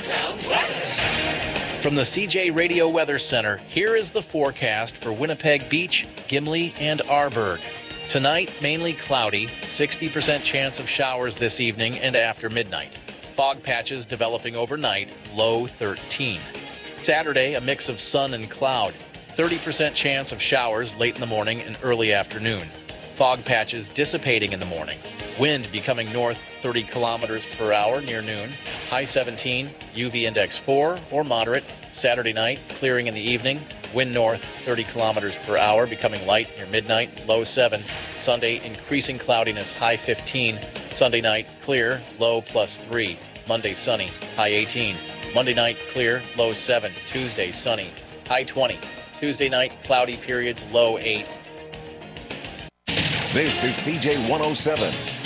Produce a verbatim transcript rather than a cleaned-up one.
Town weather. From the C J Radio Weather Center, here is the forecast for Winnipeg Beach, Gimli, and Arborg. Tonight, mainly cloudy, sixty percent chance of showers this evening and after midnight. Fog patches developing overnight, low thirteen. Saturday, a mix of sun and cloud, thirty percent chance of showers late in the morning and early afternoon. Fog patches dissipating in the morning. Wind becoming north thirty kilometers per hour near noon. High seventeen, U V index four or moderate. Saturday night, clearing in the evening. Wind north thirty kilometers per hour, becoming light near midnight, low seven. Sunday, increasing cloudiness, high fifteen. Sunday night, clear, low plus three. Monday, sunny, high eighteen. Monday night, clear, low seven. Tuesday, sunny, high twenty. Tuesday night, cloudy periods, low eight. This is C J one oh seven.